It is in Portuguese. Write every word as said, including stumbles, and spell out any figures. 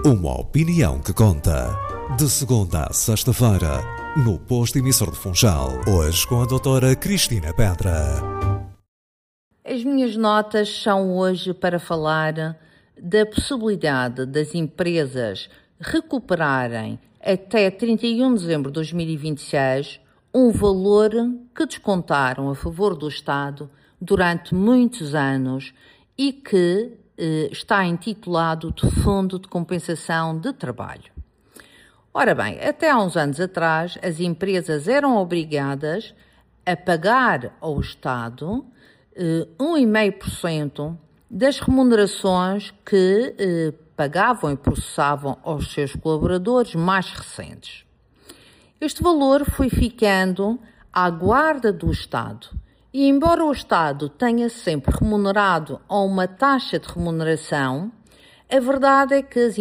Uma opinião que conta. De segunda a sexta-feira, no Posto Emissor de Funchal. Hoje com a doutora Cristina Pedra. As minhas notas são hoje para falar da possibilidade das empresas recuperarem até trinta e um de dezembro de dois mil e vinte e seis um valor que descontaram a favor do Estado durante muitos anos e que eh, está intitulado de Fundo de Compensação de Trabalho. Ora bem, até há uns anos atrás, as empresas eram obrigadas a pagar ao Estado eh, um vírgula cinco por cento das remunerações que eh, pagavam e processavam aos seus colaboradores mais recentes. Este valor foi ficando à guarda do Estado e, embora o Estado tenha sempre remunerado a uma taxa de remuneração, a verdade é que as